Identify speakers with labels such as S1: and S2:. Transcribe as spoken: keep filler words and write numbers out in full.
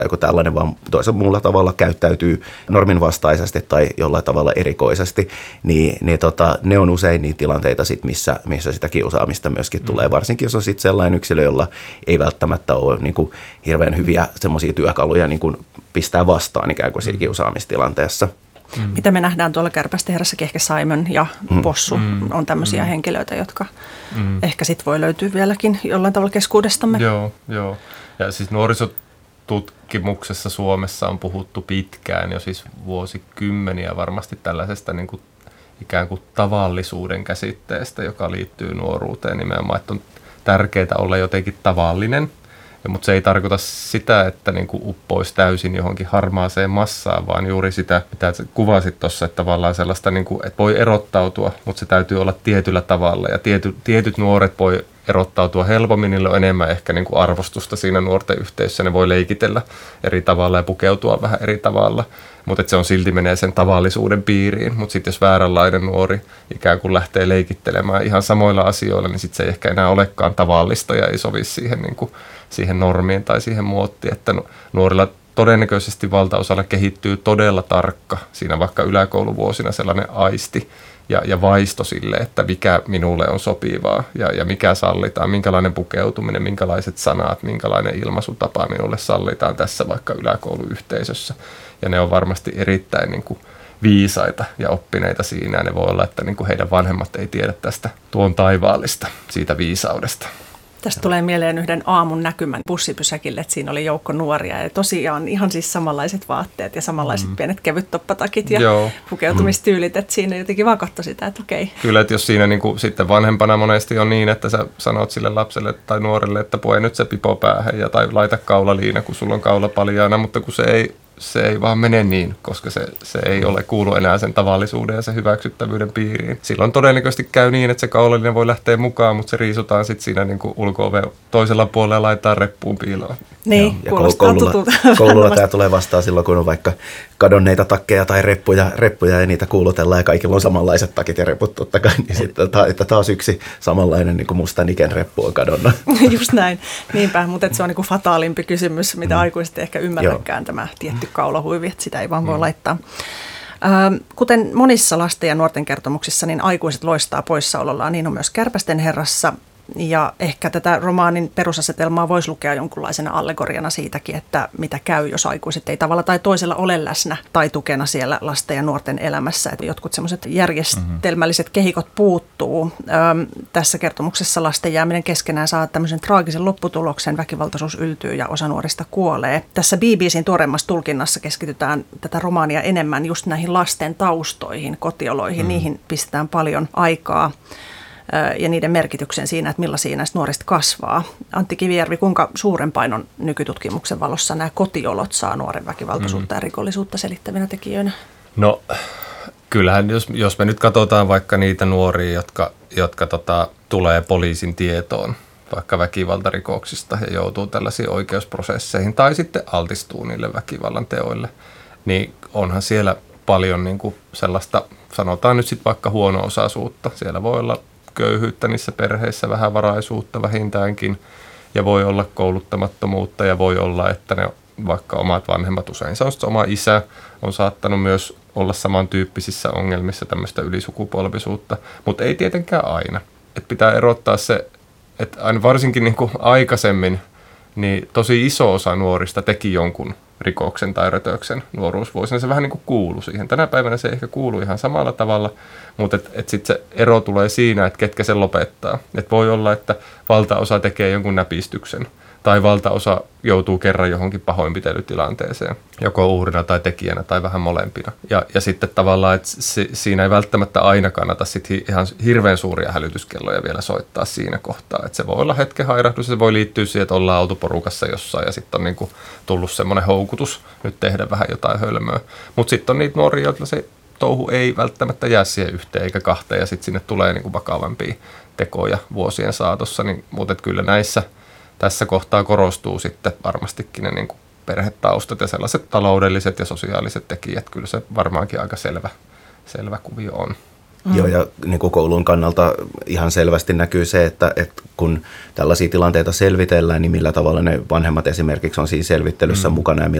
S1: joku tällainen, vaan toisella muulla tavalla käyttäytyy norminvastaisesti tai jollain tavalla erikoisesti, niin, niin tota, ne on usein niitä tilanteita, sit, missä, missä sitä kiusaamista myöskin mm. tulee, varsinkin jos on sit sellainen yksilö, jolla ei välttämättä ole niin kuin hirveän hyviä semmoisia työkaluja niin kuin pistää vastaan ikään kuin siinä kiusaamistilanteessa.
S2: Mm. Mitä me nähdään tuolla Kärpästen herrassakin, ehkä Simon ja mm. Possu mm. on tämmöisiä mm. henkilöitä, jotka mm. ehkä sitten voi löytyä vieläkin jollain tavalla keskuudestamme.
S3: Joo, joo. Ja siis nuorisotutkimuksessa Suomessa on puhuttu pitkään, jo siis vuosikymmeniä varmasti tällaisesta niin kuin ikään kuin tavallisuuden käsitteestä, joka liittyy nuoruuteen nimenomaan, että on tärkeää olla jotenkin tavallinen. Ja, mutta se ei tarkoita sitä, että niin kuin uppoisi täysin johonkin harmaaseen massaan, vaan juuri sitä, mitä kuvasit tuossa, että tavallaan sellaista, niin kuin, että voi erottautua, mutta se täytyy olla tietyllä tavalla. Ja tiety, tietyt nuoret voi erottautua helpommin, niillä on enemmän ehkä niin kuin arvostusta siinä nuorten yhteisössä, ne voi leikitellä eri tavalla ja pukeutua vähän eri tavalla, mutta se on silti menee sen tavallisuuden piiriin. Mutta sitten jos vääränlainen nuori ikään kuin lähtee leikittelemään ihan samoilla asioilla, niin sitten se ei ehkä enää olekaan tavallista ja ei sovi siihen niin kuin siihen normiin tai siihen muottiin, että nuorilla todennäköisesti valtaosalla kehittyy todella tarkka siinä vaikka yläkouluvuosina sellainen aisti ja, ja vaisto sille, että mikä minulle on sopivaa ja, ja mikä sallitaan, minkälainen pukeutuminen, minkälaiset sanat, minkälainen ilmaisutapa minulle sallitaan tässä vaikka yläkouluyhteisössä. Ja ne on varmasti erittäin niin kuin viisaita ja oppineita siinä ja ne voi olla, että niin kuin heidän vanhemmat ei tiedä tästä tuon taivaallista siitä viisaudesta.
S2: Tästä tulee mieleen yhden aamun näkymän bussipysäkille, että siinä oli joukko nuoria ja tosiaan ihan siis samanlaiset vaatteet ja samanlaiset mm. pienet kevyttoppatakkit ja Joo. pukeutumistyylit, että siinä jotenkin vaan katsoi sitä, että okei.
S3: Kyllä, että jos siinä niin kuin, sitten vanhempana monesti on niin, että sä sanot sille lapselle tai nuorelle, että pue nyt se pipo päähän ja tai laita kaulaliina, kun sulla on kaula paljaana, mutta kun se ei Se ei vaan mene niin, koska se, se ei ole kuulu enää sen tavallisuuden ja sen hyväksyttävyyden piiriin. Silloin todennäköisesti käy niin, että se kaulallinen voi lähteä mukaan, mutta se riisutaan sitten siinä niin kuin ulko-oven toisella puolella ja laitetaan reppuun piiloon.
S2: Niin,
S1: ja koululla, koululla tämä tulee vastaan silloin, kun on vaikka kadonneita takkeja tai reppuja, reppuja ja niitä kuulutellaan ja kaikilla on samanlaiset takit ja reput totta kai. Niin sitten että taas yksi samanlainen niin kuin musta Niken reppu on kadonnut.
S2: Just näin. Niinpä, mutta se on niin kuin fataalimpi kysymys, mitä mm. aikuiset ehkä ymmärräkään tämä tietty kaulahuivi, että sitä ei vaan voi mm. laittaa. Kuten monissa lasten ja nuorten kertomuksissa, niin aikuiset loistaa poissaolollaan, niin on myös Kärpästen herrassa. Ja ehkä tätä romaanin perusasetelmaa voisi lukea jonkunlaisena allegoriana siitäkin, että mitä käy, jos aikuiset ei tavalla tai toisella ole läsnä tai tukena siellä lasten ja nuorten elämässä. Että jotkut semmoiset järjestelmälliset kehikot puuttuu. Öm, tässä kertomuksessa lasten jääminen keskenään saa tämmöisen traagisen lopputuloksen, väkivaltaisuus yltyy ja osa nuorista kuolee. Tässä B B C:n tuoreimmassa tulkinnassa keskitytään tätä romaania enemmän just näihin lasten taustoihin, kotioloihin. Mm. Niihin pistetään paljon aikaa ja niiden merkityksen siinä, että millaisia näistä nuorista kasvaa. Antti Kivijärvi, kuinka suuren painon nykytutkimuksen valossa nämä kotiolot saa nuoren väkivaltaisuutta mm. ja rikollisuutta selittävinä tekijöinä?
S3: No kyllähän, jos, jos me nyt katsotaan vaikka niitä nuoria, jotka, jotka tota, tulee poliisin tietoon vaikka väkivaltarikoksista ja joutuu tällaisiin oikeusprosesseihin tai sitten altistuu niille väkivallan teoille, niin onhan siellä paljon niin kuin sellaista, sanotaan nyt sitten vaikka huono-osaisuutta. Siellä voi olla köyhyyttä niissä perheissä, vähävaraisuutta vähintäänkin, ja voi olla kouluttamattomuutta, ja voi olla, että ne vaikka omat vanhemmat, usein se on oma isä, on saattanut myös olla samantyyppisissä ongelmissa tämmöistä ylisukupolvisuutta, mutta ei tietenkään aina. Et pitää erottaa se, että aina varsinkin niin kuin aikaisemmin, niin tosi iso osa nuorista teki jonkun rikoksen tai rötöksen nuoruusvuosina. Se vähän niin kuin kuului siihen. Tänä päivänä se ehkä kuuluu ihan samalla tavalla, mutta et, et sitten se ero tulee siinä, että ketkä sen lopettaa. Et voi olla, että valtaosa tekee jonkun näpistyksen tai valtaosa joutuu kerran johonkin pahoinpitelytilanteeseen, joko uhrina tai tekijänä tai vähän molempina. Ja, ja sitten tavallaan, että si, siinä ei välttämättä aina kannata sit hi, ihan hirveän suuria hälytyskelloja vielä soittaa siinä kohtaa. Että se voi olla hetken hairahdus, se voi liittyä siihen, että ollaan oltu porukassa jossain ja sitten on niinku tullut semmoinen houkutus nyt tehdä vähän jotain hölmöä. Mutta sitten on niitä nuoria, joilla se touhu ei välttämättä jää siihen yhteen eikä kahteen ja sitten sinne tulee niinku vakavampia tekoja vuosien saatossa. Niin, mutta kyllä näissä tässä kohtaa korostuu sitten varmastikin ne niin kuin perhetaustat ja sellaiset taloudelliset ja sosiaaliset tekijät. Kyllä se varmaankin aika selvä, selvä kuvio on.
S1: Mm. Joo, ja niin kuin koulun kannalta ihan selvästi näkyy se, että, että kun tällaisia tilanteita selvitellään, niin millä tavalla ne vanhemmat esimerkiksi on siinä selvittelyssä mm. mukana ja